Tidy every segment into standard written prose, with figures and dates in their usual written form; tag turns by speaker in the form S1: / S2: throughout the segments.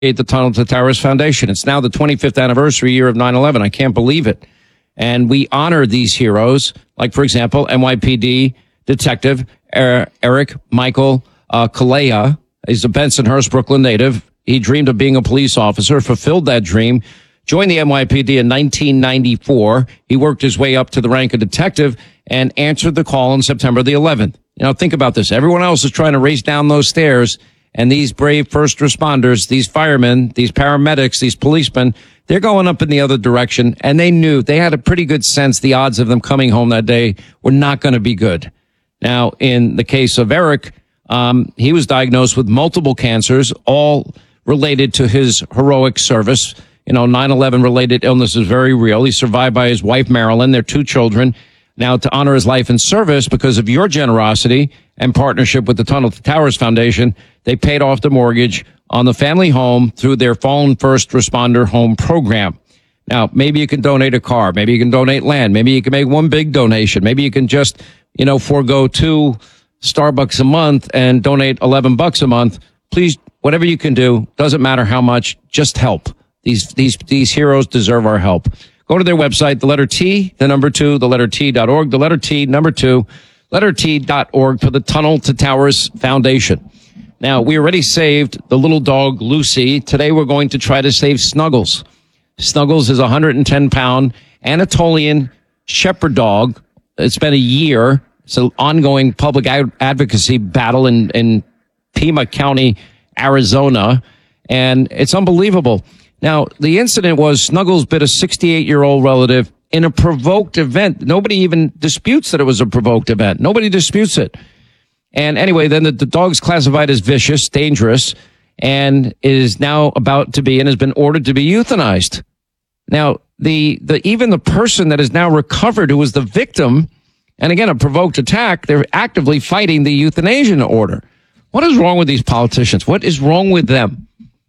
S1: the Tunnel to Towers Foundation. It's now the 25th anniversary year of 9/11. I can't believe it. And we honor these heroes, like, for example, NYPD Detective Eric Michael Kalea. He's a Bensonhurst, Brooklyn native. He dreamed of being a police officer, fulfilled that dream, joined the NYPD in 1994. He worked his way up to the rank of detective and answered the call on September the 11th. You know, think about this. Everyone else is trying to race down those stairs, and these brave first responders, these firemen, these paramedics, these policemen, they're going up in the other direction, and they had a pretty good sense the odds of them coming home that day were not going to be good. Now, in the case of Eric, he was diagnosed with multiple cancers, all related to his heroic service. You know, 9/11 related illness is very real. He's survived by his wife, Marilyn, their 2 children. Now, to honor his life and service, because of your generosity and partnership with the Tunnel to Towers Foundation, they paid off the mortgage on the family home through their Phone First Responder Home Program. Now, maybe you can donate a car. Maybe you can donate land. Maybe you can make one big donation. Maybe you can just, forego 2 Starbucks a month and donate $11 a month. Please, whatever you can do, doesn't matter how much, just help. These heroes deserve our help. Go to their website, the letter T, the number 2, the letter T.org, the letter T, number 2, letter T.org for the Tunnel to Towers Foundation. Now, we already saved the little dog, Lucy. Today, we're going to try to save Snuggles. Snuggles is a 110-pound Anatolian shepherd dog. It's been a year. It's an ongoing public advocacy battle in Pima County, Arizona, and it's unbelievable. Now, the incident was Snuggles bit a 68-year-old relative in a provoked event. Nobody even disputes that it was a provoked event. Nobody disputes it. And anyway, then the dog's classified as vicious, dangerous, and is now about to be and has been ordered to be euthanized. Now, even the person that is now recovered, who was the victim, and again, a provoked attack, they're actively fighting the euthanasia order. What is wrong with these politicians? What is wrong with them?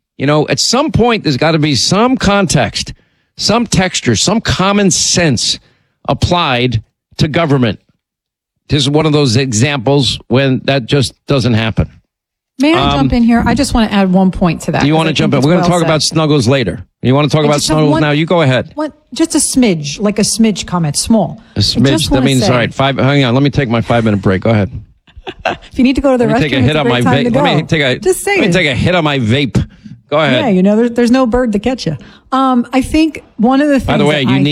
S1: At some point, there's got to be some context, some texture, some common sense applied to government. This is one of those examples when that just doesn't happen.
S2: May I jump in here? I just want to add one point to that.
S1: Do you want to jump in? We're going to talk about Snuggles later. You want to talk about Snuggles now? You go ahead.
S2: Just a smidge, like a smidge comment, small.
S1: A smidge, that means, all right, hang on, let me take my 5-minute break. Go ahead.
S2: If you need to go to the restroom, it's a great time to go.
S1: Let me take a hit on my vape. Go ahead.
S2: Yeah, there's no bird to catch you. I think one of the things.
S1: By the way, you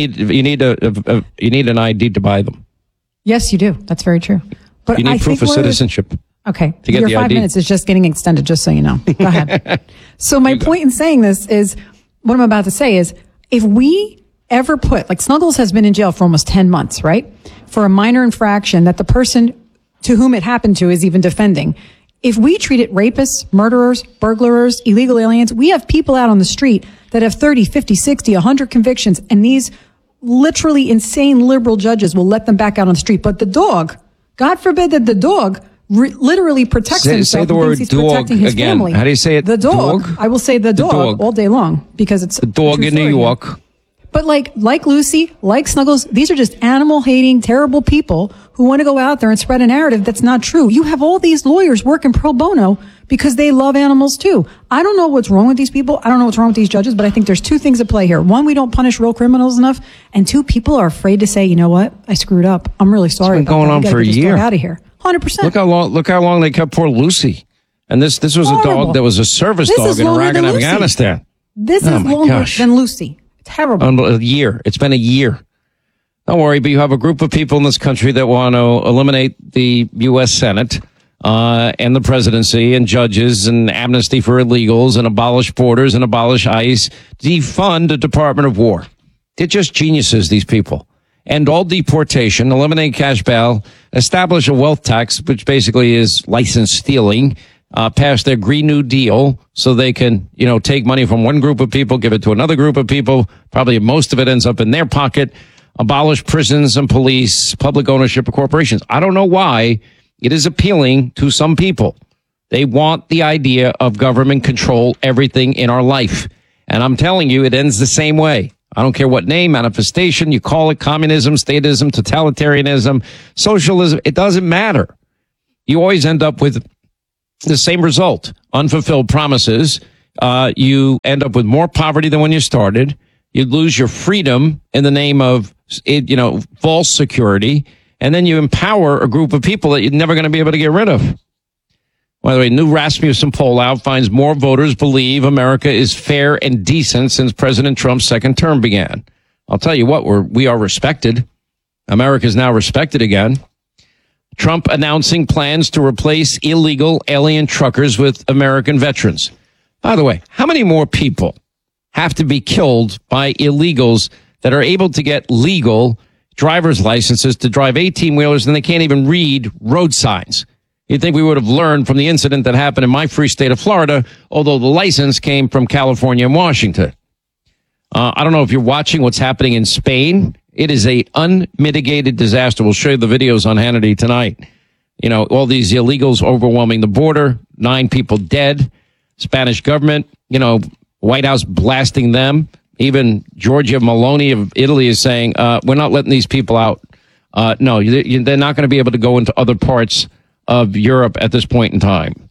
S1: need an ID to buy them.
S2: Yes, you do. That's very true. But
S1: you need proof of citizenship.
S2: Okay.
S1: To get
S2: your
S1: the
S2: 5
S1: ID.
S2: minutes is just getting extended, just so you know. Go ahead. So my point in saying this is, what I'm about to say is, if we ever put, Snuggles has been in jail for almost 10 months, right? For a minor infraction that the person to whom it happened to is even defending. If we treated rapists, murderers, burglars, illegal aliens, we have people out on the street that have 30, 50, 60, 100 convictions, and these literally insane liberal judges will let them back out on the street. But the dog, God forbid that the dog literally protects himself.
S1: Say the word dog again.
S2: Family.
S1: How do you say it?
S2: The dog. I will say the dog all day long because it's
S1: the dog in New York.
S2: But like Lucy, like Snuggles, these are just animal-hating, terrible people who want to go out there and spread a narrative that's not true. You have all these lawyers working pro bono because they love animals too. I don't know what's wrong with these people. I don't know what's wrong with these judges, but I think there's 2 things at play here. 1, we don't punish real criminals enough. And 2, people are afraid to say, you know what? I screwed up. I'm really sorry.
S1: It's been going on for a year.
S2: Get out of here. 100%.
S1: Look how long they kept poor Lucy. And this was
S2: Horrible.
S1: A dog that was a service dog in Iraq and Afghanistan.
S2: This is longer than Lucy. Terrible.
S1: A year. It's been a year. Don't worry, but you have a group of people in this country that want to eliminate the U.S. Senate and the presidency and judges and amnesty for illegals and abolish borders and abolish ICE, defund the Department of War. They're just geniuses, these people. End all deportation, eliminate cash bail, establish a wealth tax, which basically is license stealing, pass their Green New Deal so they can, take money from one group of people, give it to another group of people. Probably most of it ends up in their pocket. Abolish prisons and police, public ownership of corporations. I don't know why it is appealing to some people. They want the idea of government control everything in our life. And I'm telling you, it ends the same way. I don't care what name, manifestation, you call it, communism, statism, totalitarianism, socialism. It doesn't matter. You always end up with the same result. Unfulfilled promises You end up with more poverty than when you started. You lose your freedom in the name of, false security. And then you empower a group of people that you're never going to be able to get rid of. By the way, new Rasmussen poll out finds more voters believe America is fair and decent since President Trump's second term began. I'll tell you what, we are respected. America is now respected again. Trump announcing plans to replace illegal alien truckers with American veterans. By the way, how many more people have to be killed by illegals that are able to get legal driver's licenses to drive 18-wheelers and they can't even read road signs? You'd think we would have learned from the incident that happened in my free state of Florida, although the license came from California and Washington. I don't know if you're watching what's happening in Spain. It is a unmitigated disaster. We'll show you the videos on Hannity tonight. All these illegals overwhelming the border, 9 people dead, Spanish government, White House blasting them. Even Giorgia Meloni of Italy is saying, we're not letting these people out. No, they're not going to be able to go into other parts of Europe at this point in time.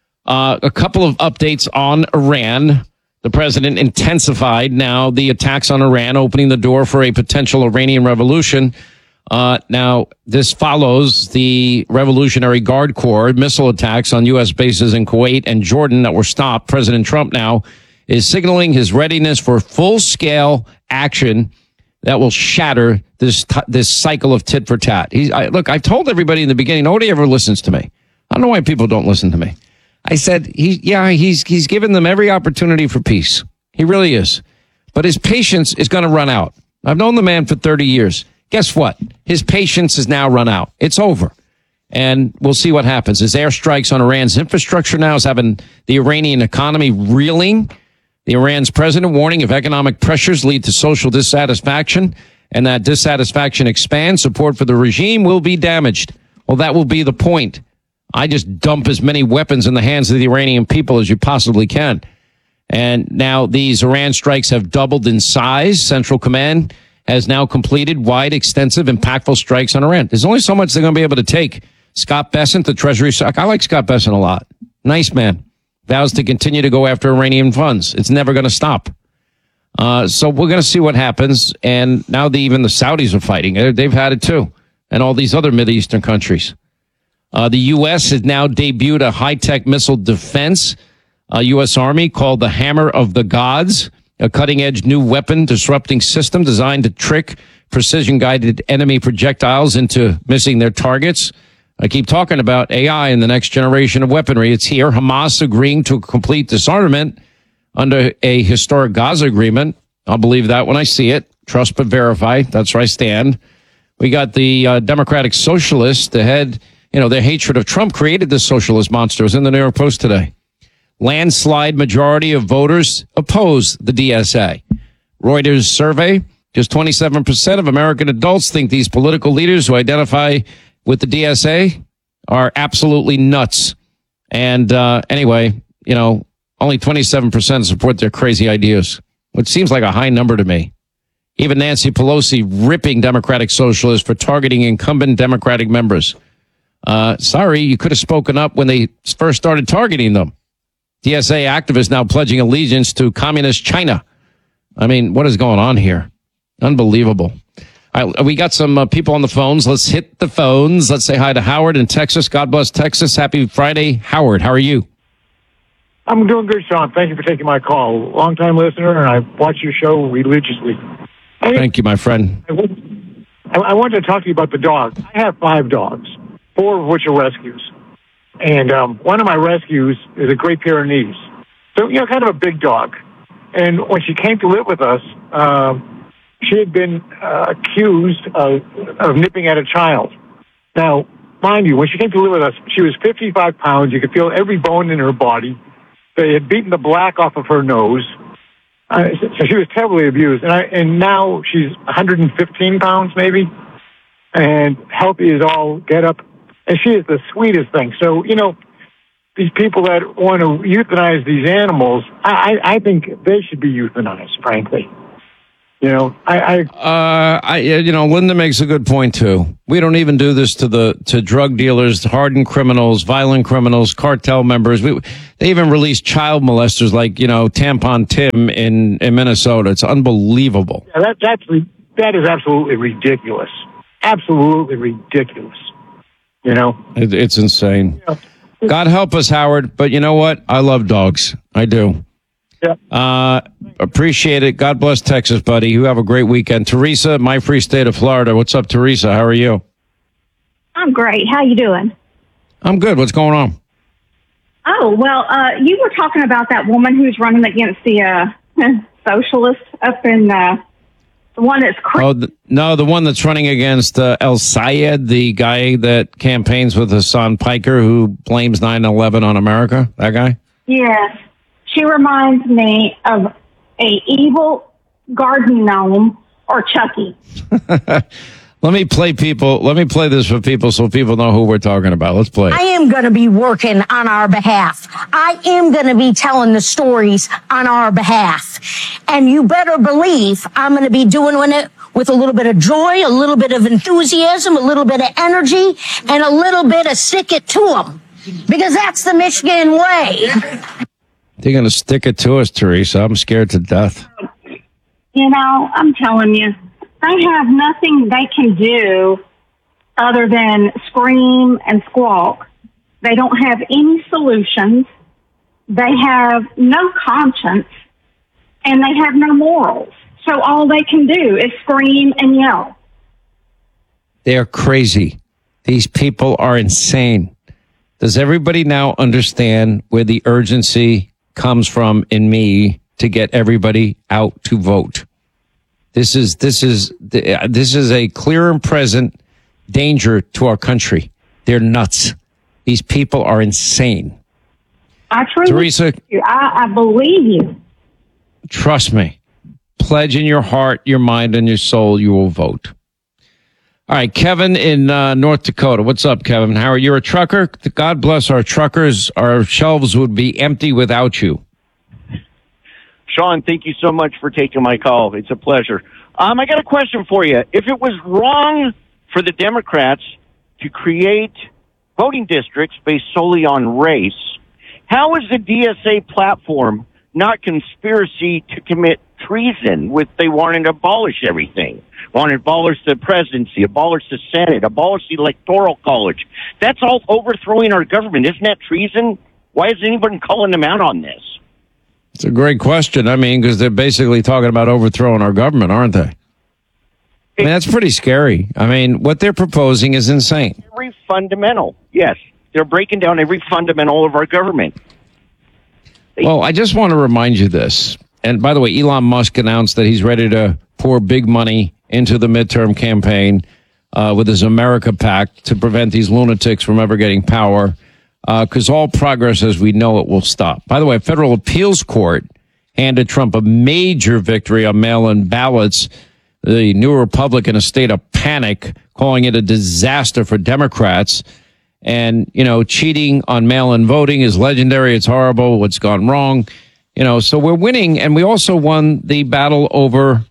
S1: A couple of updates on Iran. The president intensified now the attacks on Iran, opening the door for a potential Iranian revolution. Now, this follows the Revolutionary Guard Corps missile attacks on U.S. bases in Kuwait and Jordan that were stopped. President Trump now is signaling his readiness for full-scale action that will shatter this cycle of tit for tat. Look, I've told everybody in the beginning, nobody ever listens to me. I don't know why people don't listen to me. I said, he's given them every opportunity for peace. He really is. But his patience is going to run out. I've known the man for 30 years. Guess what? His patience has now run out. It's over. And we'll see what happens. His airstrikes on Iran's infrastructure now is having the Iranian economy reeling. The Iran's president warning if economic pressures lead to social dissatisfaction and that dissatisfaction expands, support for the regime will be damaged. Well, that will be the point. I just dump as many weapons in the hands of the Iranian people as you possibly can. And now these Iran strikes have doubled in size. Central Command has now completed wide, extensive, impactful strikes on Iran. There's only so much they're going to be able to take. Scott Bessent, the Treasury Secretary, I like Scott Bessent a lot. Nice man. Vows to continue to go after Iranian funds. It's never going to stop. So we're going to see what happens. And now even the Saudis are fighting. They've had it too. And all these other Mideastern countries. The U.S. has now debuted a high-tech missile defense. U.S. Army called the Hammer of the Gods, a cutting-edge new weapon disrupting system designed to trick precision-guided enemy projectiles into missing their targets. I keep talking about AI and the next generation of weaponry. It's here. Hamas agreeing to a complete disarmament under a historic Gaza agreement. I'll believe that when I see it. Trust but verify. That's where I stand. We got the Democratic Socialists, the head, their hatred of Trump created this socialist monster. It was in the New York Post today. Landslide majority of voters oppose the DSA. Reuters survey, just 27% of American adults think these political leaders who identify with the DSA are absolutely nuts. And anyway, only 27% support their crazy ideas, which seems like a high number to me. Even Nancy Pelosi ripping Democratic Socialists for targeting incumbent Democratic members. Sorry, you could have spoken up when they first started targeting them. DSA activists now pledging allegiance to communist China. I mean, what is going on here? Unbelievable. All right, we got some people on the phones. Let's hit the phones. Let's say hi to Howard in Texas. God bless Texas. Happy Friday. Howard, how are you?
S3: I'm doing good, Sean. Thank you for taking my call. Long-time listener, and I watch your show religiously.
S1: Thank you, my friend.
S3: I wanted to talk to you about the dogs. I have 5 dogs, 4 of which are rescues. And one of my rescues is a Great Pyrenees. So, kind of a big dog. And when she came to live with us, she had been accused of nipping at a child. Now, mind you, when she came to live with us, she was 55 pounds. You could feel every bone in her body. They had beaten the black off of her nose. So she was terribly abused. And now she's 115 pounds, maybe. And healthy as all get up. And she is the sweetest thing. So, these people that want to euthanize these animals, I think they should be euthanized, frankly.
S1: Linda makes a good point too. We don't even do this to drug dealers, hardened criminals, violent criminals, cartel members. They even release child molesters like, Tampon Tim in Minnesota. It's unbelievable.
S3: Yeah, that is absolutely ridiculous. Absolutely ridiculous.
S1: It's insane.
S3: Yeah.
S1: God help us, Howard. But you know what? I love dogs. I do.
S3: Yeah.
S1: Appreciate it. God bless Texas, buddy. You have a great weekend. Teresa, my free state of Florida. What's up, Teresa? How are you?
S4: I'm great. How you doing?
S1: I'm good. What's going on?
S4: Oh, well, you were talking about that woman who's running against the socialists up in the one that's
S1: the one that's running against El Sayed, the guy that campaigns with Hassan Piker, who blames 9/11 on America. That guy?
S4: Yes. She reminds me of a evil garden gnome or Chucky.
S1: Let me play this for people so people know who we're talking about. Let's play it.
S5: I am going to be working on our behalf. I am going to be telling the stories on our behalf. And you better believe I'm going to be doing it with a little bit of joy, a little bit of enthusiasm, a little bit of energy, and a little bit of stick it to them. Because that's the Michigan way.
S1: They're going to stick it to us, Teresa. I'm scared to death.
S4: I'm telling you, they have nothing they can do other than scream and squawk. They don't have any solutions. They have no conscience, and they have no morals. So all they can do is scream and yell.
S1: They're crazy. These people are insane. Does everybody now understand where the urgency comes from in me to get everybody out to vote? This is a clear and present danger to our country. They're nuts. These people are insane.
S4: I truly,
S1: Teresa,
S4: I believe you.
S1: Trust me. Pledge in your heart, your mind, and your soul you will vote. All right, Kevin in North Dakota. What's up, Kevin? How are you? A trucker? God bless our truckers. Our shelves would be empty without you.
S6: Sean, thank you so much for taking my call. It's a pleasure. I got a question for you. If it was wrong for the Democrats to create voting districts based solely on race, how is the DSA platform not conspiracy to commit treason with they wanted to abolish everything? Wanted to abolish the presidency, abolish the Senate, abolish the Electoral College. That's all overthrowing our government. Isn't that treason? Why is anyone calling them out on this?
S1: It's a great question. Because they're basically talking about overthrowing our government, aren't they? That's pretty scary. What they're proposing is insane.
S6: Every fundamental, yes. They're breaking down every fundamental of our government.
S1: Well, I just want to remind you this. And by the way, Elon Musk announced that he's ready to pour big money into the midterm campaign with his America PAC to prevent these lunatics from ever getting power. Because all progress as we know it will stop. By the way, a federal appeals court handed Trump a major victory on mail-in ballots. The New Republic in a state of panic, calling it a disaster for Democrats. And, cheating on mail-in voting is legendary. It's horrible. What's gone wrong? So we're winning. And we also won the battle over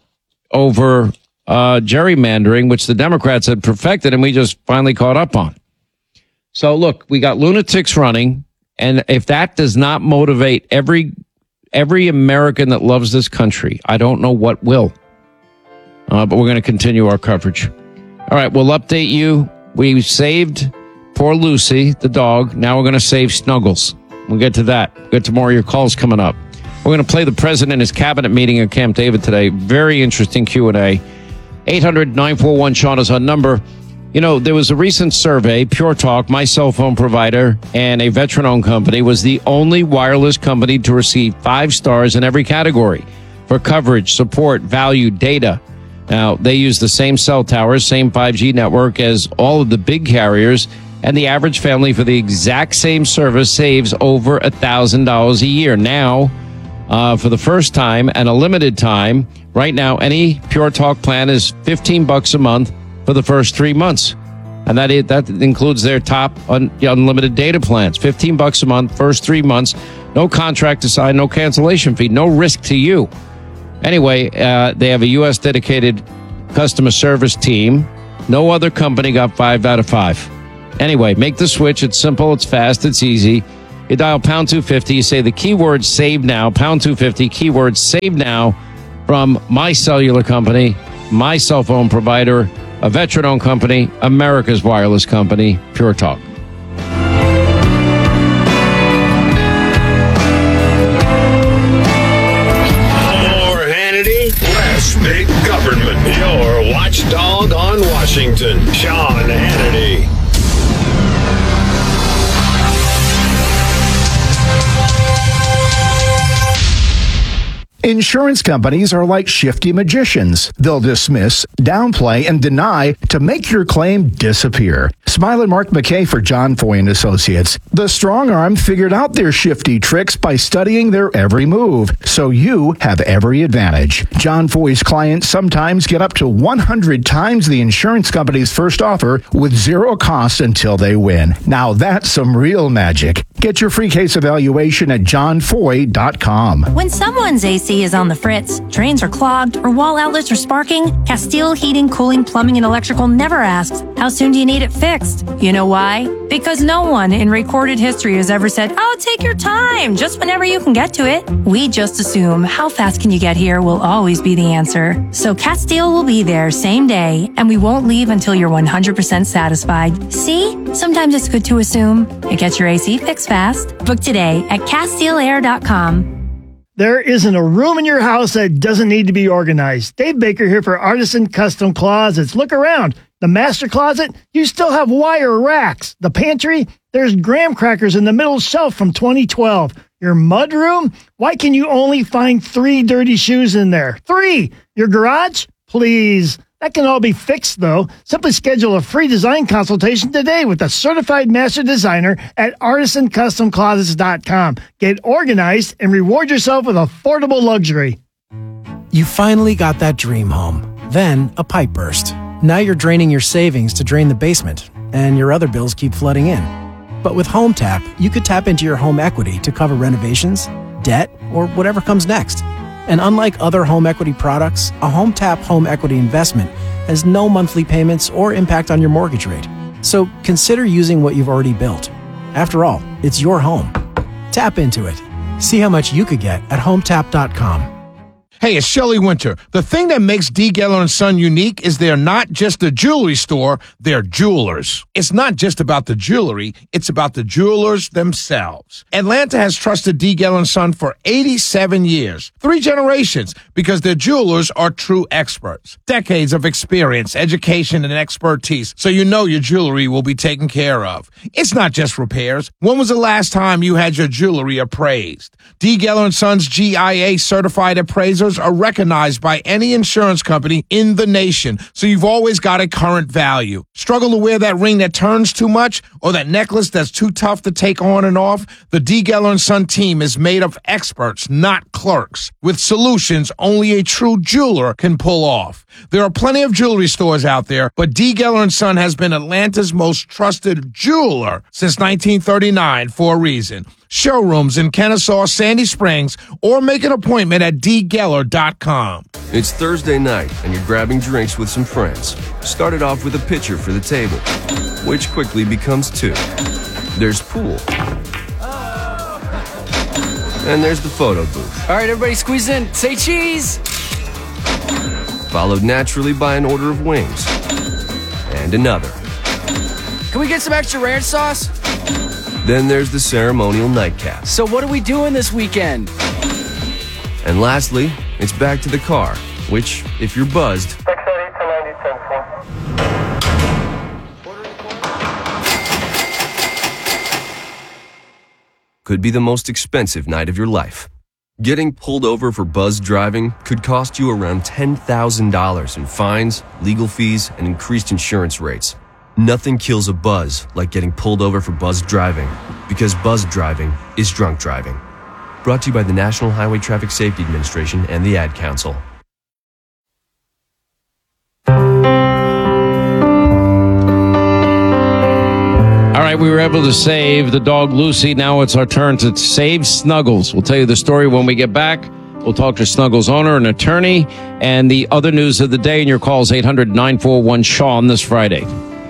S1: gerrymandering, which the Democrats had perfected and we just finally caught up on. So look, we got lunatics running, and if that does not motivate every American that loves this country, I don't know what will. But we're going to continue our coverage. All right, we'll update you. We saved poor Lucy, the dog. Now we're going to save Snuggles. We'll get to that. We'll get to more of your calls coming up. We're going to play the president in his cabinet meeting at Camp David today. Very interesting Q&A. 800-941-SEAN is our number. There was a recent survey, Pure Talk, my cell phone provider, and a veteran-owned company, was the only wireless company to receive 5 stars in every category for coverage, support, value, data. Now, they use the same cell towers, same 5G network as all of the big carriers, and the average family for the exact same service saves over $1,000 a year. Now, for the first time and a limited time, right now, any Pure Talk plan is $15 a month for the first 3 months. And that includes their top unlimited data plans. $15 a month, first 3 months. No contract to sign, no cancellation fee, no risk to you. Anyway, they have a U.S. dedicated customer service team. No other company got 5 out of 5. Anyway, make the switch. It's simple. It's fast. It's easy. You dial pound 250. You say the keyword save now, pound 250, keyword save now from my cellular company, my cell phone provider, a veteran-owned company, America's wireless company, Pure Talk.
S7: More Hannity, less big government. Your watchdog on Washington, Sean Hannity.
S8: Insurance companies are like shifty magicians. They'll dismiss, downplay, and deny to make your claim disappear. Smile and Mark McKay for John Foy & Associates. The strong arm figured out their shifty tricks by studying their every move, so you have every advantage. John Foy's clients sometimes get up to 100 times the insurance company's first offer with zero cost until they win. Now that's some real magic. Get your free case evaluation at johnfoy.com.
S9: When someone's AC is on the fritz, drains are clogged, or wall outlets are sparking, Castile Heating, Cooling, Plumbing, and Electrical never asks, how soon do you need it fixed? You know why? Because no one in recorded history has ever said, oh, take your time, just whenever you can get to it. We just assume how fast can you get here will always be the answer. So Castile will be there same day, and we won't leave until you're 100% satisfied. See? Sometimes it's good to assume. It gets your AC fixed fast. Book today at CastileAir.com.
S10: There isn't a room in your house that doesn't need to be organized. Dave Baker here for Artisan Custom Closets. Look around. The master closet, you still have wire racks. The pantry, there's graham crackers in the middle shelf from 2012. Your mud room, why can you only find 3 dirty shoes in there? 3! Your garage? Please. That can all be fixed, though. Simply schedule a free design consultation today with a certified master designer at artisancustomclosets.com. Get organized and reward yourself with affordable luxury.
S11: You finally got that dream home. Then a pipe burst. Now you're draining your savings to drain the basement, and your other bills keep flooding in. But with Home Tap, you could tap into your home equity to cover renovations, debt, or whatever comes next. And unlike other home equity products, a Home Tap home equity investment has no monthly payments or impact on your mortgage rate. So consider using what you've already built. After all, it's your home. Tap into it. See how much you could get at HomeTap.com.
S12: Hey, it's Shelley Winter. The thing that makes D. Geller & Son unique is they're not just a jewelry store, they're jewelers. It's not just about the jewelry, it's about the jewelers themselves. Atlanta has trusted D. Geller & Son for 87 years, 3 generations, because their jewelers are true experts. Decades of experience, education, and expertise, so you know your jewelry will be taken care of. It's not just repairs. When was the last time you had your jewelry appraised? D. Geller & Son's GIA certified appraisers are recognized by any insurance company in the nation, so you've always got a current value. Struggle to wear that ring that turns too much or that necklace that's too tough to take on and off? The D. Geller & Son team is made of experts, not clerks, with solutions only a true jeweler can pull off. There are plenty of jewelry stores out there, but D. Geller & Son has been Atlanta's most trusted jeweler since 1939 for a reason. Showrooms in Kennesaw, Sandy Springs, or make an appointment at dgeller.com.
S13: It's Thursday night, and you're grabbing drinks with some friends. Started off with a pitcher for the table, which quickly becomes 2. There's pool. And there's the photo booth.
S14: All right, everybody squeeze in. Say cheese!
S13: Followed naturally by an order of wings. And another.
S14: Can we get some extra ranch sauce?
S13: Then there's the ceremonial nightcap.
S14: So what are we doing this weekend?
S13: And lastly, it's back to the car, which, if you're buzzed, could be the most expensive night of your life. Getting pulled over for buzz driving could cost you around $10,000 in fines, legal fees, and increased insurance rates. Nothing kills a buzz like getting pulled over for buzz driving, because buzz driving is drunk driving. Brought to you by the National Highway Traffic Safety Administration and the Ad Council.
S1: All right, we were able to save the dog Lucy. Now it's our turn to save Snuggles. We'll tell you the story when we get back. We'll talk to Snuggles owner and attorney and the other news of the day. And your calls 800-941-SEAN this Friday.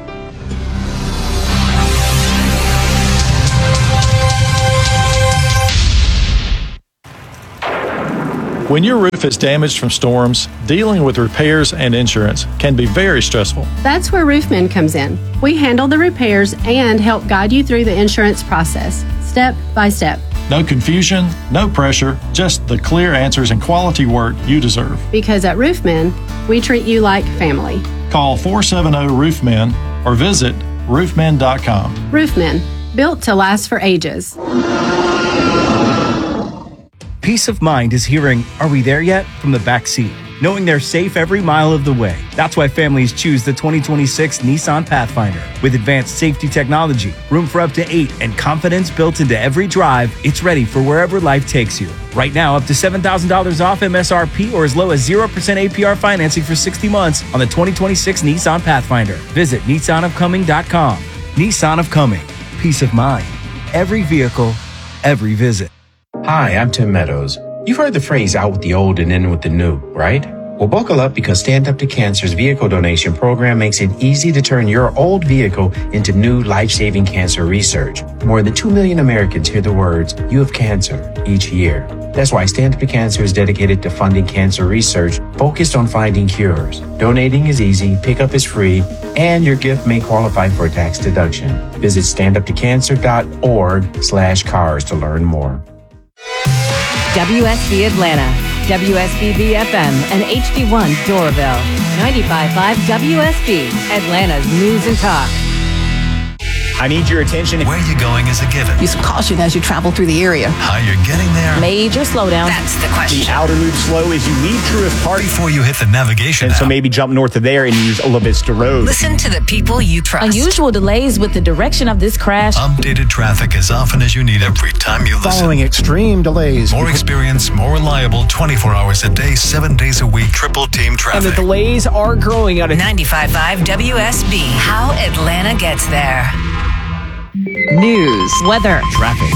S15: When your roof is damaged from storms, dealing with repairs and insurance can be very stressful.
S16: That's where Roofmen comes in. We handle the repairs and help guide you through the insurance process, step by step.
S15: No confusion, no pressure, just the clear answers and quality work you deserve.
S16: Because at Roofmen, we treat you like family.
S15: Call 470-ROOFMEN or visit roofmen.com.
S16: Roofmen, built to last for ages.
S17: Peace of mind is hearing, "Are we there yet?" from the back seat, knowing they're safe every mile of the way. That's why families choose the 2026 Nissan Pathfinder. With advanced safety technology, room for up to 8, and confidence built into every drive, it's ready for wherever life takes you. Right now, up to $7,000 off MSRP or as low as 0% APR financing for 60 months on the 2026 Nissan Pathfinder. Visit NissanofComing.com. Nissan of Coming. Peace of mind. Every vehicle, every visit.
S18: Hi, I'm Tim Meadows. You've heard the phrase out with the old and in with the new, right? Well, buckle up because Stand Up to Cancer's vehicle donation program makes it easy to turn your old vehicle into new life-saving cancer research. More than 2 million Americans hear the words, "You have cancer," each year. That's why Stand Up to Cancer is dedicated to funding cancer research focused on finding cures. Donating is easy, pickup is free, and your gift may qualify for a tax deduction. Visit standuptocancer.org/cars to learn more.
S19: WSB Atlanta, WSBB FM, and HD1 Doraville. 95.5 WSB, Atlanta's News and Talk.
S20: I need your attention.
S21: Where you're going is a given.
S22: Use caution as you travel through the area.
S21: How you're getting there.
S22: Major slowdown.
S19: That's the question.
S20: The outer loop slow as you leave Truist Park.
S21: Before you hit the navigation
S20: And
S21: app.
S20: so maybe jump north of there and use Ola Vista Road.
S19: Listen to the people you trust.
S22: Unusual delays with the direction of this crash.
S21: Updated traffic as often as you need every time you listen.
S8: Following extreme delays.
S21: More experience, more reliable, 24 hours a day, 7 days a week, triple team traffic.
S14: And the delays are growing out of
S19: 95.5 WSB. How Atlanta gets there. News, weather,
S21: traffic.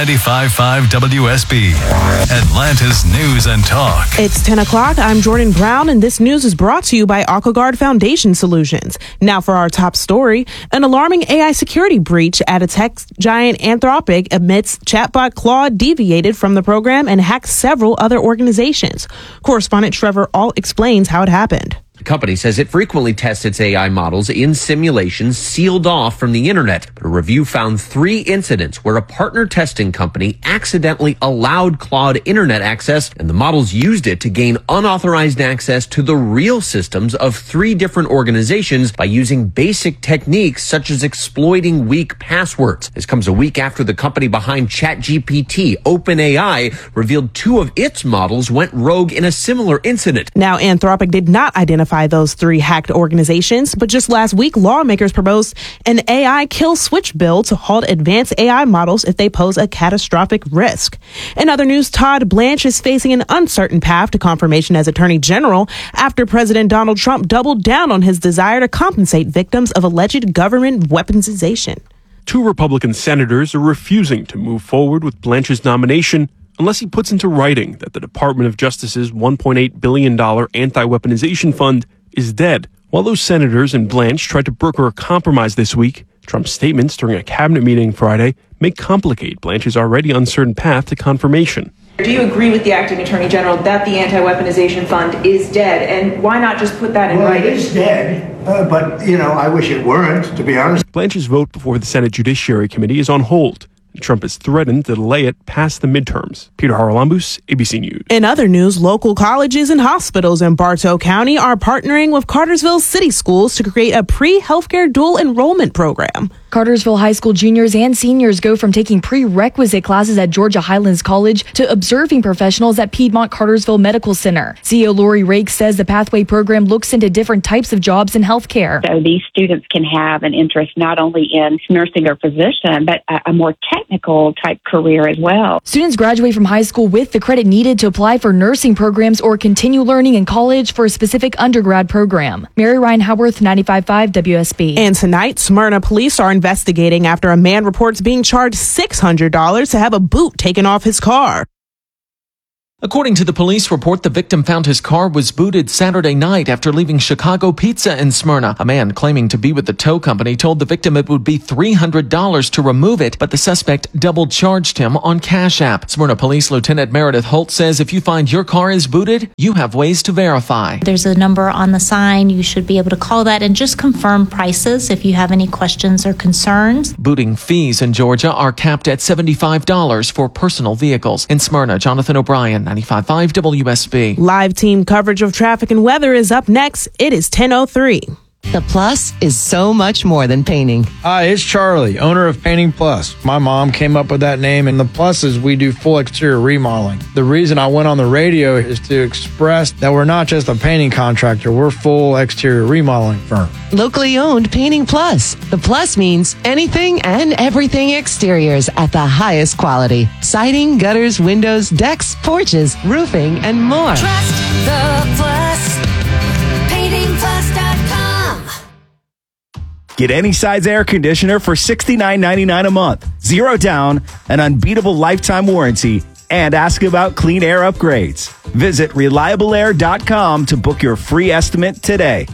S21: 95.5 WSB, Atlanta's News and Talk.
S23: It's 10 o'clock. I'm Jordan Brown, and this news is brought to you by AquaGuard Foundation Solutions. Now for our top story. An alarming AI security breach at a tech giant Anthropic admits chatbot Claude deviated from the program and hacked several other organizations. Correspondent Trevor Alt explains how it happened.
S24: The company says it frequently tests its AI models in simulations sealed off from the internet. But a review found 3 incidents where a partner testing company accidentally allowed Claude internet access, and the models used it to gain unauthorized access to the real systems of 3 different organizations by using basic techniques such as exploiting weak passwords. This comes a week after the company behind ChatGPT, OpenAI, revealed 2 of its models went rogue in a similar incident.
S23: Now, Anthropic did not identify those 3 hacked organizations, but just last week, lawmakers proposed an AI kill switch bill to halt advanced AI models if they pose a catastrophic risk. In other news, Todd Blanche is facing an uncertain path to confirmation as Attorney General after President Donald Trump doubled down on his desire to compensate victims of alleged government weaponization.
S25: 2 Republican senators are refusing to move forward with Blanche's nomination unless he puts into writing that the Department of Justice's $1.8 billion anti-weaponization fund is dead. While those senators and Blanche tried to broker a compromise this week, Trump's statements during a cabinet meeting Friday may complicate Blanche's already uncertain path to confirmation.
S26: Do you agree with the acting attorney general that the anti-weaponization fund is dead? And why not just put that in writing?
S27: It is dead, but, I wish it weren't, to be honest.
S25: Blanche's vote before the Senate Judiciary Committee is on hold. Trump has threatened to delay it past the midterms. Peter Haralambous, ABC News.
S23: In other news, local colleges and hospitals in Bartow County are partnering with Cartersville City Schools to create a pre-healthcare dual enrollment program.
S28: Cartersville High School juniors and seniors go from taking prerequisite classes at Georgia Highlands College to observing professionals at Piedmont Cartersville Medical Center. CEO Lori Rake says the Pathway program looks into different types of jobs in healthcare.
S29: So these students can have an interest not only in nursing or physician, but a more technical type career as well.
S28: Students graduate from high school with the credit needed to apply for nursing programs or continue learning in college for a specific undergrad program. Mary Ryan Howarth, 95.5 WSB.
S23: And tonight, Smyrna police are investigating after a man reports being charged $600 to have a boot taken off his car.
S2: According to the police report, the victim found his car was booted Saturday night after leaving Chicago Pizza in Smyrna. A man claiming to be with the tow company told the victim it would be $300 to remove it, but the suspect double charged him on Cash App. Smyrna Police Lieutenant Meredith Holt says if you find your car is booted, you have ways to verify.
S3: There's a number on the sign. You should be able to call that and just confirm prices if you have any questions or concerns.
S2: Booting fees in Georgia are capped at $75 for personal vehicles. In Smyrna, Jonathan O'Brien, 95.5 WSB.
S23: Live team coverage of traffic and weather is up next. It is 10:03.
S4: The Plus is so much more than painting.
S5: Hi, it's Charlie, owner of Painting Plus. My mom came up with that name, and the Plus is we do full exterior remodeling. The reason I went on the radio is to express that we're not just a painting contractor, we're full exterior remodeling firm.
S4: Locally owned Painting Plus. The Plus means anything and everything exteriors at the highest quality. Siding, gutters, windows, decks, porches, roofing, and more.
S6: Trust the Plus. PaintingPlus.com.
S20: Get any size air conditioner for $69.99 a month. 0 down, an unbeatable lifetime warranty, and ask about clean air upgrades. Visit reliableair.com to book your free estimate today.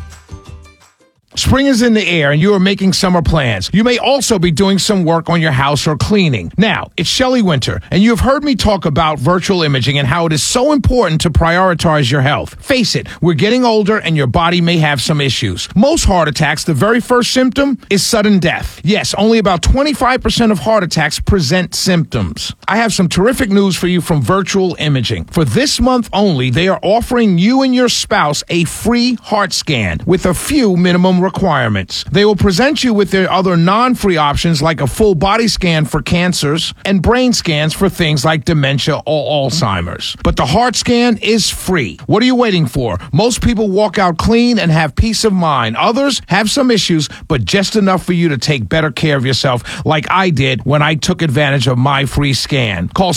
S12: Spring is in the air and you are making summer plans. You may also be doing some work on your house or cleaning. Now, it's Shelley Winter, and you have heard me talk about virtual imaging and how it is so important to prioritize your health. Face it, we're getting older and your body may have some issues. Most heart attacks, the very first symptom is sudden death. Yes, only about 25% of heart attacks present symptoms. I have some terrific news for you from Virtual Imaging. For this month only, they are offering you and your spouse a free heart scan with a few minimum requirements. They will present you with their other non-free options like a full body scan for cancers and brain scans for things like dementia or Alzheimer's. But the heart scan is free. What are you waiting for? Most people walk out clean and have peace of mind. Others have some issues, but just enough for you to take better care of yourself like I did when I took advantage of my free scan. Call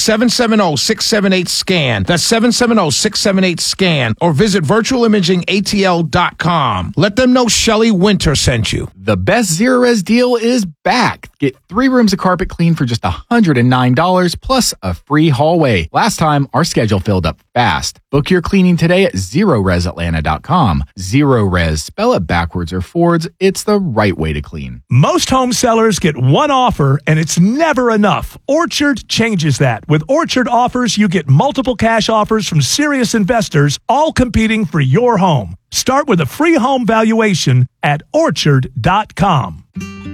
S12: 770-678-SCAN. That's 770-678-SCAN or visit virtualimagingatl.com. Let them know Shelley Winter sent you.
S7: The best Zero Res deal is back. Get 3 rooms of carpet clean for just $109 plus a free hallway. Last time, our schedule filled up fast. Book your cleaning today at ZeroResAtlanta.com. Zero Res, spell it backwards or forwards. It's the right way to clean.
S9: Most home sellers get one offer, and it's never enough. Orchard changes that. With Orchard offers, you get multiple cash offers from serious investors, all competing for your home. Start with a free home valuation at Orchard.com.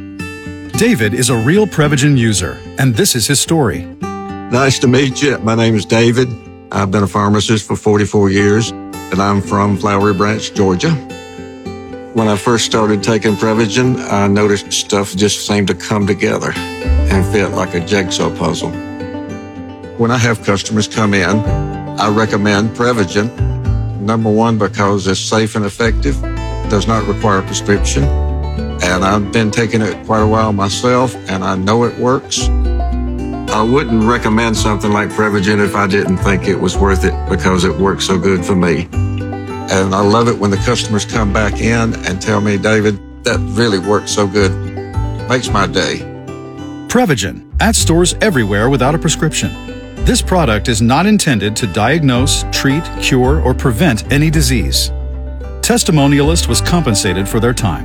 S10: David is a real Prevagen user, and this is his story.
S11: Nice to meet you. My name is David. I've been a pharmacist for 44 years, and I'm from Flowery Branch, Georgia. When I first started taking Prevagen, I noticed stuff just seemed to come together and fit like a jigsaw puzzle. When I have customers come in, I recommend Prevagen. Number one, because it's safe and effective, does not require a prescription, and I've been taking it quite a while myself, and I know it works. I wouldn't recommend something like Prevagen if I didn't think it was worth it because it works so good for me. And I love it when the customers come back in and tell me, David, that really worked so good. Makes my day.
S10: Prevagen, at stores everywhere without a prescription. This product is not intended to diagnose, treat, cure, or prevent any disease. Testimonialist was compensated for their time.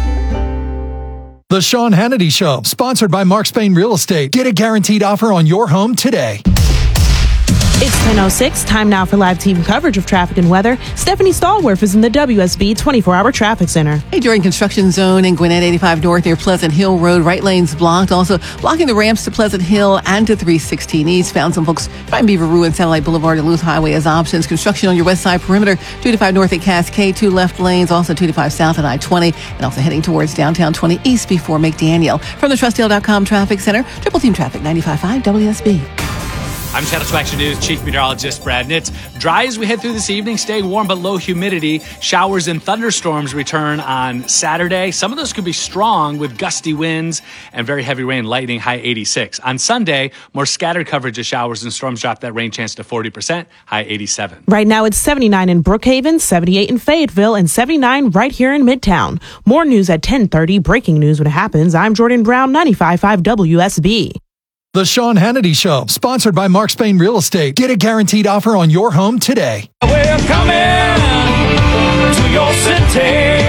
S30: The Sean Hannity Show, sponsored by Mark Spain Real Estate. Get a guaranteed offer on your home today.
S23: It's 10:06. Time now for live team coverage of traffic and weather. Stephanie Stallworth is in the WSB 24-hour traffic center.
S31: Hey, during construction zone in Gwinnett 85 North near Pleasant Hill Road, right lanes blocked. Also blocking the ramps to Pleasant Hill and to 316 East. Found some folks trying Beaver and Satellite Boulevard and Duluth Highway as options. Construction on your west side perimeter, 225 North at Cascade, 2 left lanes. Also 225 South at I-20 and also heading towards downtown 20 East before McDaniel. From the TrustDale.com Traffic Center, Triple Team Traffic 95.5 WSB.
S32: I'm Satisfaction News Chief Meteorologist Brad Nitz. Dry as we head through this evening, staying warm but low humidity. Showers and thunderstorms return on Saturday. Some of those could be strong with gusty winds and very heavy rain, lightning, high 86. On Sunday, more scattered coverage of showers and storms drop that rain chance to 40%, high 87.
S23: Right now it's 79 in Brookhaven, 78 in Fayetteville, and 79 right here in Midtown. More news at 10:30. Breaking news when it happens. I'm Jordan Brown, 95.5 WSB.
S30: The Sean Hannity Show, sponsored by Mark Spain Real Estate. Get a guaranteed offer on your home today.
S6: We're coming to your city.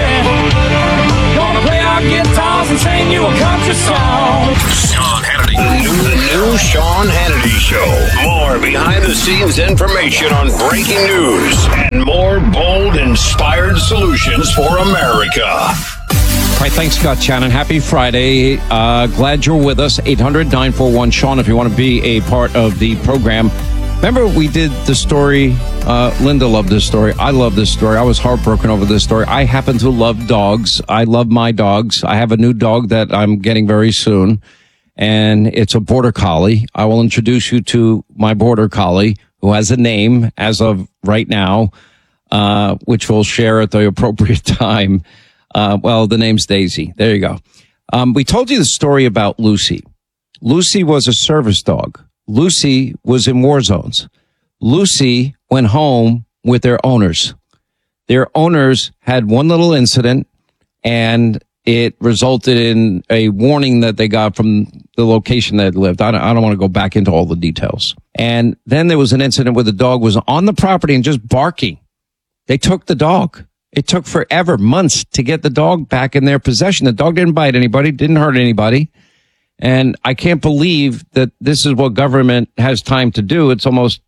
S6: Gonna play our guitars and sing you a country song.
S1: Sean Hannity. The new Sean Hannity Show. More behind-the-scenes information on breaking news and more bold, inspired solutions for America.
S8: All right, thanks, Scott Shannon. Happy Friday. Glad you're with us. 800-941-SEAN if you want to be a part of the program. Remember, we did the story. Linda loved this story. I love this story. I was heartbroken over this story. I happen to love dogs. I love my dogs. I have a new dog that I'm getting very soon, and it's a Border Collie. I will introduce you to my Border Collie, who has a name as of right now, which we'll share at the appropriate time. Well, the name's Daisy. There you go. We told you the story about Lucy. Lucy was a service dog. Lucy was in war zones. Lucy went home with their owners. Their owners had one little incident, and it resulted in a warning that they got from the location they had lived. I don't want to go back into all the details. And then there was an incident where the dog was on the property and just barking. They took the dog. It took forever, months, to get the dog back in their possession. The dog didn't bite anybody, didn't hurt anybody. And I can't believe that this is what government has time to do. It's almost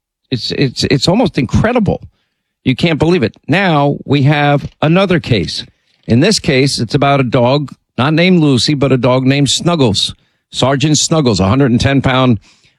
S8: incredible. You can't believe it. Now we have another case. In this case, it's about a dog, not named Lucy, but a dog named Snuggles. Sergeant Snuggles, 110-pound,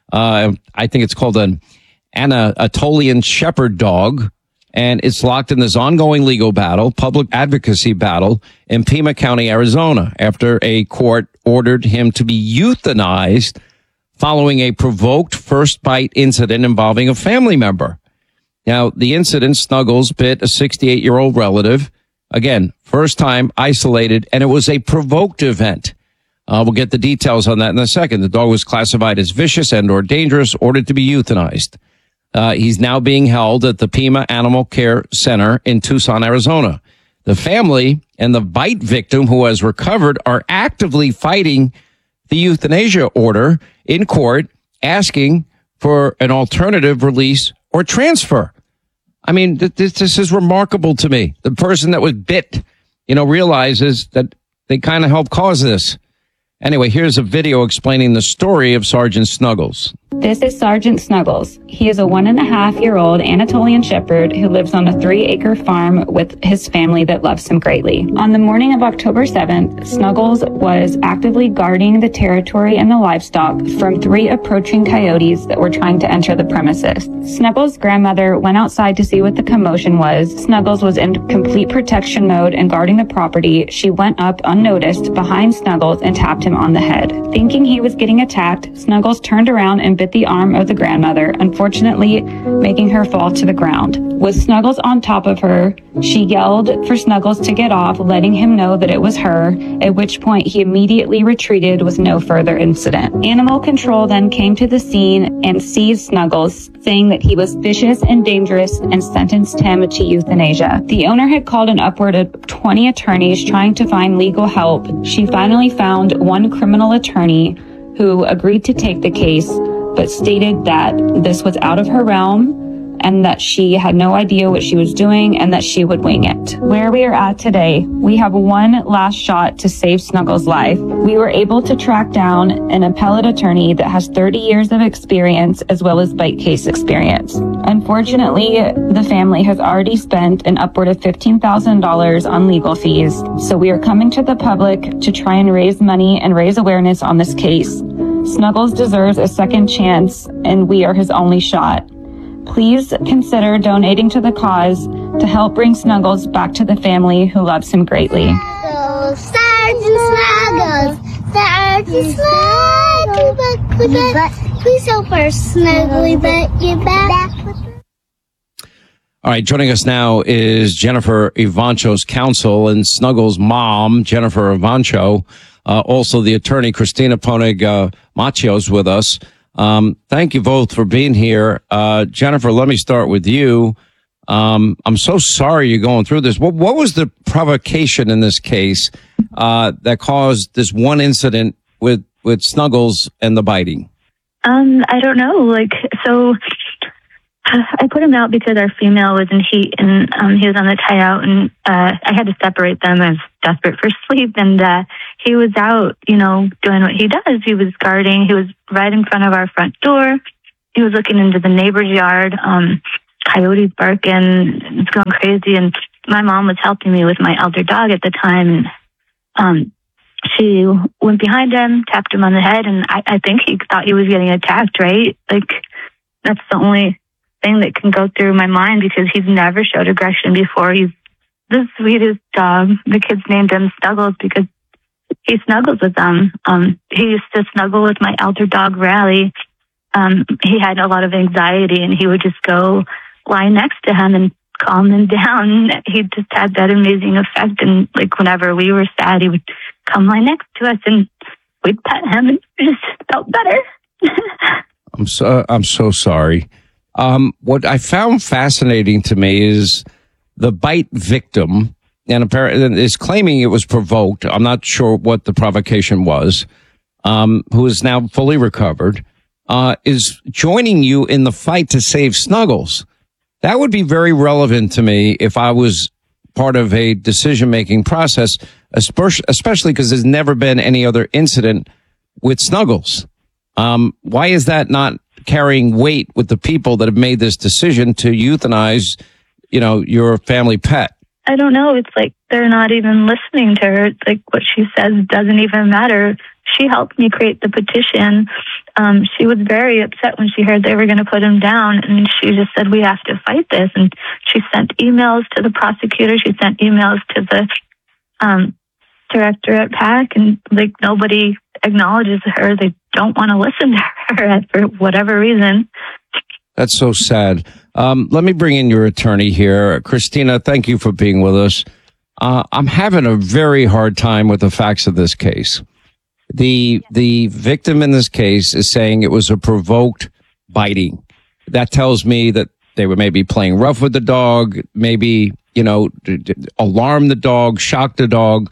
S8: I think it's called an Anatolian Shepherd dog. And it's locked in this ongoing legal battle, public advocacy battle in Pima County, Arizona, after a court ordered him to be euthanized following a provoked first bite incident involving a family member. Now, the incident, Snuggles bit a 68-year-old relative. Again, first time isolated, and it was a provoked event. We'll get the details on that in a second. The dog was classified as vicious and or dangerous, ordered to be euthanized. He's now being held at the Pima Animal Care Center in Tucson, Arizona. The family and the bite victim who has recovered are actively fighting the euthanasia order in court, asking for an alternative release or transfer. I mean, this is remarkable to me. The person that was bit, realizes that they kind of helped cause this. Anyway, here's a video explaining the story of Sergeant Snuggles.
S13: This is Sergeant Snuggles. He is a 1.5-year-old Anatolian Shepherd who lives on a 3-acre farm with his family that loves him greatly. On the morning of October 7th, Snuggles was actively guarding the territory and the livestock from 3 approaching coyotes that were trying to enter the premises. Snuggles' grandmother went outside to see what the commotion was. Snuggles was in complete protection mode and guarding the property. She went up unnoticed behind Snuggles and tapped him on the head. Thinking he was getting attacked, Snuggles turned around and bit the arm of the grandmother, unfortunately making her fall to the ground. With Snuggles on top of her, she yelled for Snuggles to get off, letting him know that it was her, at which point he immediately retreated with no further incident. Animal control then came to the scene and seized Snuggles, saying that he was vicious and dangerous and sentenced him to euthanasia. The owner had called an upward of 20 attorneys trying to find legal help. She finally found one criminal attorney who agreed to take the case, but stated that this was out of her realm and that she had no idea what she was doing and that she would wing it. Where we are at today, we have one last shot to save Snuggles' life. We were able to track down an appellate attorney that has 30 years of experience as well as bite case experience. Unfortunately, the family has already spent an upward of $15,000 on legal fees, so we are coming to the public to try and raise money and raise awareness on this case. Snuggles deserves a second chance, and we are his only shot. Please consider donating to the cause to help bring Snuggles back to the family who loves him greatly.
S6: Sergeant Snuggles, Sergeant Snuggles, please help our Snuggly butt get back.
S8: All right, joining us now is Jennifer Ivancho's counsel and Snuggles' mom, Jennifer Ivancho. Also, the attorney, Christina Ponig Machio's with us. Thank you both for being here. Jennifer, let me start with you. I'm so sorry you're going through this. What was the provocation in this case that caused this one incident with Snuggles and the biting?
S14: I don't know. So I put him out because our female was in heat and he was on the tie out, and I had to separate them. I was desperate for sleep, and he was out, doing what he does. He was guarding. He was right in front of our front door. He was looking into the neighbor's yard. Coyotes barking. It's going crazy, and my mom was helping me with my elder dog at the time, and she went behind him, tapped him on the head, and I think he thought he was getting attacked, right? That's the only thing that can go through my mind, because he's never showed aggression before. He's the sweetest dog. The kids named him Snuggles because he snuggles with them. He used to snuggle with my elder dog, Rally. He had a lot of anxiety, and he would just go lie next to him and calm him down. He just had that amazing effect. And whenever we were sad, he would come lie next to us, and we'd pet him, and it just felt better.
S8: I'm so sorry. What I found fascinating to me is the bite victim, and apparently is claiming it was provoked. I'm not sure what the provocation was. Who is now fully recovered, is joining you in the fight to save Snuggles. That would be very relevant to me if I was part of a decision-making process, especially because there's never been any other incident with Snuggles. Why is that not carrying weight with the people that have made this decision to euthanize, your family pet?
S14: I don't know. It's they're not even listening to her. It's what she says doesn't even matter. She helped me create the petition. She was very upset when she heard they were going to put him down, and she just said, we have to fight this. And she sent emails to the prosecutor. She sent emails to the director at PAC, and nobody acknowledges her. They don't want to listen to her for whatever reason.
S8: That's so sad. Let me bring in your attorney here. Christina, thank you for being with us. I'm having a very hard time with the facts of this case. The victim in this case is saying it was a provoked biting. That tells me that they were maybe playing rough with the dog, maybe, alarm the dog, shock the dog.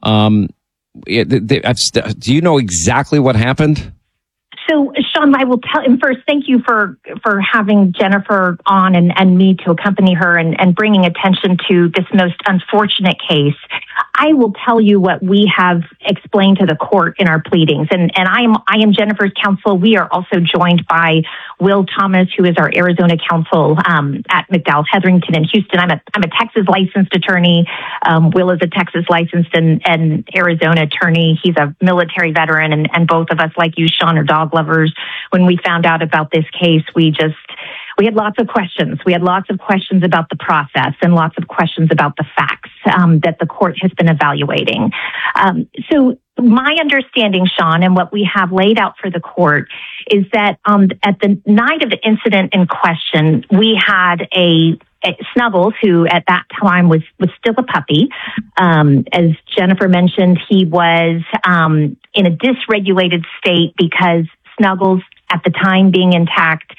S8: Do you know exactly what happened?
S15: So, Sean, I will tell him first, thank you for having Jennifer on and me to accompany her and bringing attention to this most unfortunate case. I will tell you what we have explained to the court in our pleadings. And I am Jennifer's counsel. We are also joined by Will Thomas, who is our Arizona counsel at McDowell Hetherington in Houston. I'm a Texas licensed attorney. Will is a Texas licensed and Arizona attorney. He's a military veteran, and both of us, like you, Sean, are dog lovers. When we found out about this case, we had lots of questions. We had lots of questions about the process and lots of questions about the facts that the court has been evaluating. So my understanding, Sean, and what we have laid out for the court is that at the night of the incident in question, we had a Snuggles, who at that time was still a puppy. As Jennifer mentioned, he was in a dysregulated state because Snuggles, at the time being intact,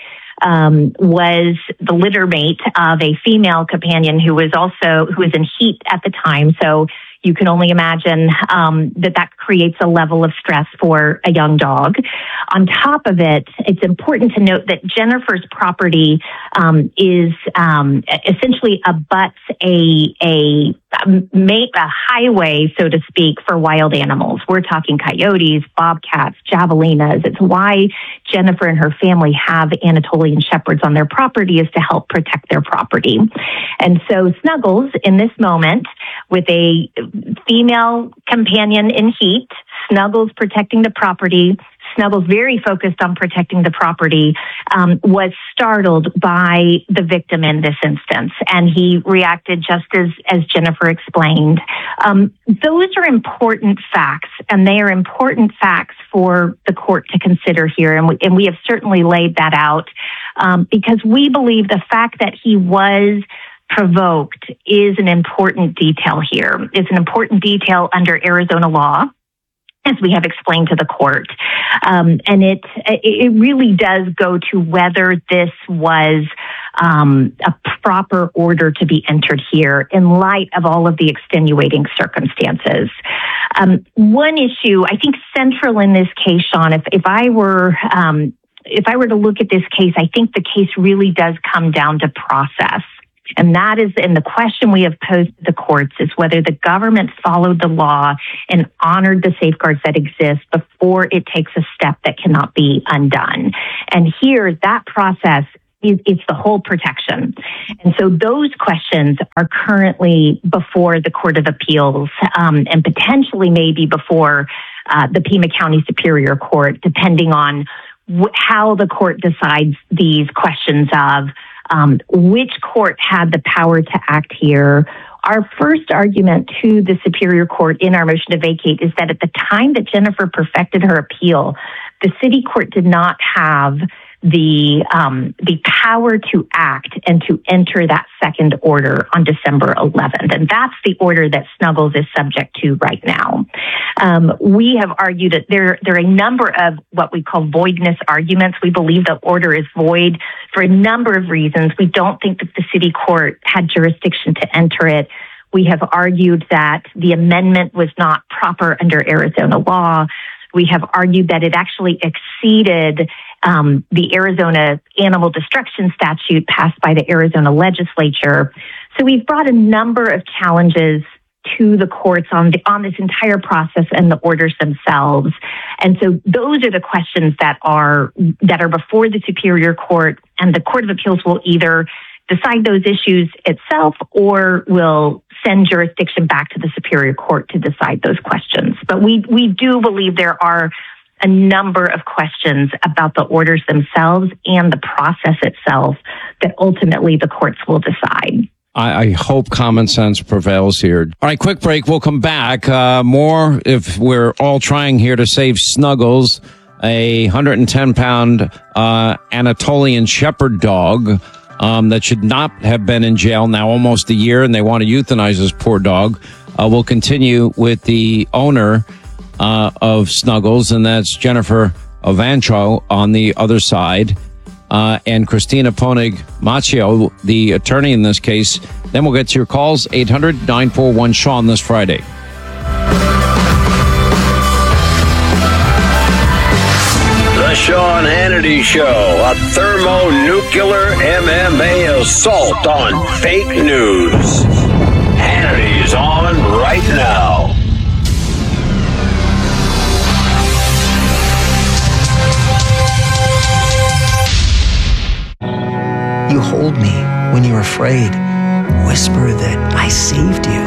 S15: was the litter mate of a female companion who was in heat at the time. So you can only imagine that creates a level of stress for a young dog. On top of it, it's important to note that Jennifer's property is essentially abuts a highway, so to speak, for wild animals. We're talking coyotes, bobcats, javelinas. It's why Jennifer and her family have Anatolian Shepherds on their property, is to help protect their property. And so Snuggles, in this moment, with a female companion in heat, Snuggles protecting the property, Snuggles very focused on protecting the property, was startled by the victim in this instance, and he reacted just as Jennifer explained. Those are important facts, and they are important facts for the court to consider here, and we have certainly laid that out because we believe the fact that he was provoked is an important detail here. It's an important detail under Arizona law, as we have explained to the court. And it really does go to whether this was a proper order to be entered here in light of all of the extenuating circumstances. One issue, I think central in this case, Sean, if I were if I were to look at this case, I think the case really does come down to process. And that is, and the question we have posed to the courts is whether the government followed the law and honored the safeguards that exist before it takes a step that cannot be undone. And here, that process it's the whole protection. And so those questions are currently before the Court of Appeals and potentially maybe before the Pima County Superior Court, depending on how the court decides these questions of which court had the power to act here. Our first argument to the Superior Court in our motion to vacate is that at the time that Jennifer perfected her appeal, the city court did not have the power to act and to enter that second order on December 11th. And that's the order that Snuggles is subject to right now. We have argued that there are a number of what we call voidness arguments. We believe the order is void for a number of reasons. We don't think that the city court had jurisdiction to enter it. We have argued that the amendment was not proper under Arizona law. We have argued that it actually exceeded the Arizona animal destruction statute passed by the Arizona legislature. So we've brought a number of challenges to the courts on this entire process and the orders themselves. And so those are the questions that are before the Superior Court, and the Court of Appeals will either decide those issues itself or will send jurisdiction back to the Superior Court to decide those questions. But we do believe there are a number of questions about the orders themselves and the process itself that ultimately the courts will decide.
S8: I hope common sense prevails here. All right, quick break. We'll come back. More if we're all trying here to save Snuggles, a 110-pound Anatolian Shepherd dog that should not have been in jail now almost a year, and they want to euthanize this poor dog. We'll continue with the owner of Snuggles, and that's Jennifer Ovancho on the other side, and Christina Ponig-Macchio, the attorney in this case. Then we'll get to your calls, 800-941-SEAN this Friday.
S1: The Sean Hannity Show, a thermonuclear MMA assault on fake news. Hannity's on right now.
S16: You hold me when you're afraid. Whisper that I saved you.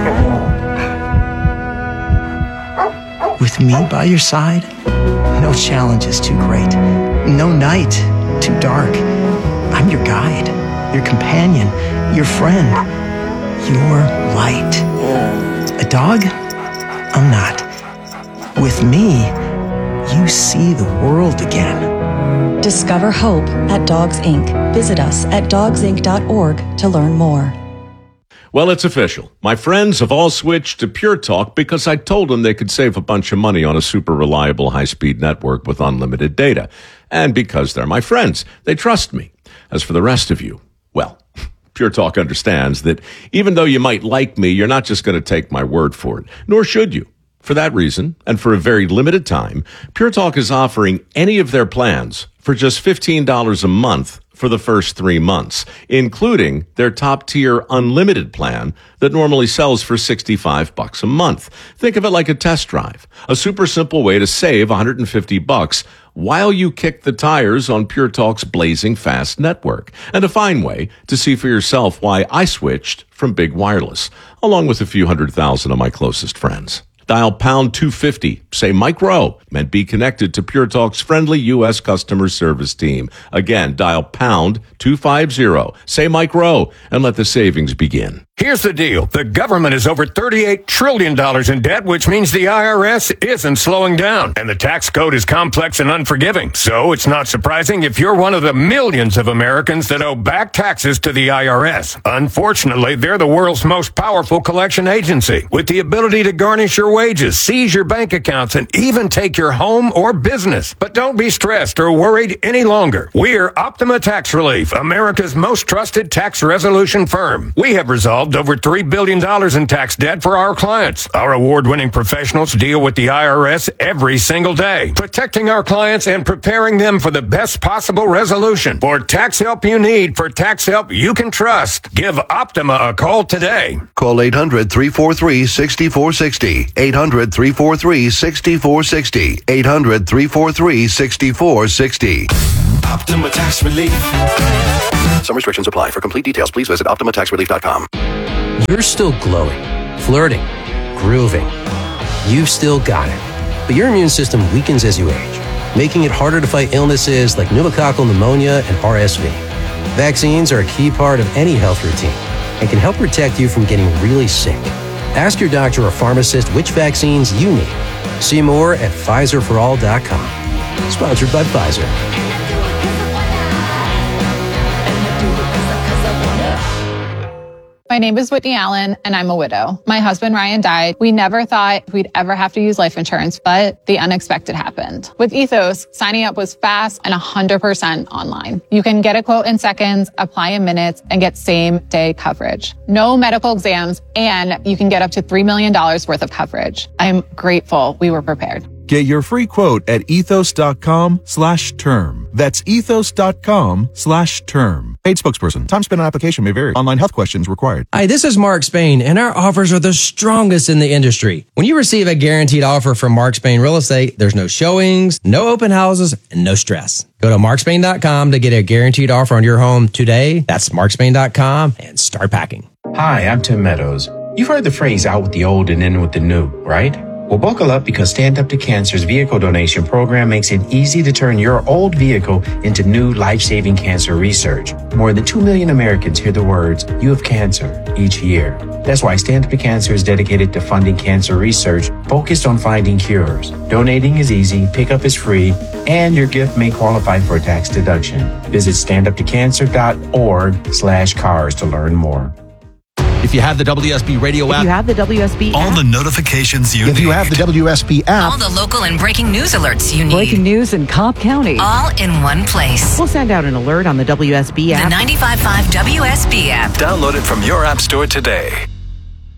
S16: With me by your side, no challenge is too great. No night too dark. I'm your guide, your companion, your friend, your light. A dog? I'm not. With me, you see the world again.
S17: Discover hope at Dogs Inc. Visit us at dogsinc.org to learn more.
S18: Well, it's official. My friends have all switched to Pure Talk because I told them they could save a bunch of money on a super reliable high-speed network with unlimited data. And because they're my friends, they trust me. As for the rest of you, well, Pure Talk understands that even though you might like me, you're not just going to take my word for it, nor should you. For that reason, and for a very limited time, Pure Talk is offering any of their plans for just $15 a month for the first 3 months, including their top-tier unlimited plan that normally sells for $65 a month. Think of it like a test drive, a super simple way to save $150 while you kick the tires on Pure Talk's blazing fast network, and a fine way to see for yourself why I switched from big wireless, along with a few 100,000 of my closest friends. Dial pound 250, say Mike Rowe, and be connected to Pure Talk's friendly U.S. customer service team. Again, dial pound 250, say Mike Rowe, and let the savings begin.
S19: Here's the deal. The government is over $38 trillion in debt, which means the IRS isn't slowing down. And the tax code is complex and unforgiving. So it's not surprising if you're one of the millions of Americans that owe back taxes to the IRS. Unfortunately, they're the world's most powerful collection agency, with the ability to garnish your wages, seize your bank accounts, and even take your home or business. But don't be stressed or worried any longer. We're Optima Tax Relief, America's most trusted tax resolution firm. We have resolved solved over $3 billion in tax debt for our clients. Our award-winning professionals deal with the IRS every single day, protecting our clients and preparing them for the best possible resolution. For tax help you need, for tax help you can trust, give Optima a call today.
S2: Call 800-343-6460. 800-343-6460. 800-343-6460.
S3: Optima Tax Relief.
S2: Some restrictions apply. For complete details, please visit OptimaTaxRelief.com.
S4: You're still glowing, flirting, grooving. You've still got it. But your immune system weakens as you age, making it harder to fight illnesses like pneumococcal pneumonia and RSV. Vaccines are a key part of any health routine and can help protect you from getting really sick. Ask your doctor or pharmacist which vaccines you need. See more at PfizerForAll.com. Sponsored by Pfizer.
S5: My name is Whitney Allen, and I'm a widow. My husband, Ryan, died. We never thought we'd ever have to use life insurance, but the unexpected happened. With Ethos, signing up was fast and 100% online. You can get a quote in seconds, apply in minutes, and get same-day coverage. No medical exams, and you can get up to $3 million worth of coverage. I'm grateful we were prepared.
S21: Get your free quote at ethos.com/term. That's ethos.com/term. Paid spokesperson. Time spent on application may vary. Online health questions required.
S22: Hi, this is Mark Spain, and our offers are the strongest in the industry. When you receive a guaranteed offer from Mark Spain Real Estate, there's no showings, no open houses, and no stress. Go to markspain.com to get a guaranteed offer on your home today. That's markspain.com and start packing.
S24: Hi, I'm Tim Meadows. You've heard the phrase out with the old and in with the new, right? Well, buckle up because Stand Up to Cancer's vehicle donation program makes it easy to turn your old vehicle into new life-saving cancer research. More than 2 million Americans hear the words, "You have cancer," each year. That's why Stand Up to Cancer is dedicated to funding cancer research focused on finding cures. Donating is easy, pickup is free, and your gift may qualify for a tax deduction. Visit standuptocancer.org/cars to learn more.
S25: If you have the WSB radio app.
S23: If you have the WSB
S25: all
S23: app.
S25: the notifications you need.
S26: If you have the WSB app.
S27: All the local and breaking news alerts you need.
S23: Breaking news in Cobb County.
S27: All in one place.
S23: We'll send out an alert on the WSB app.
S27: The 95.5 WSB app.
S25: Download it from your app store today.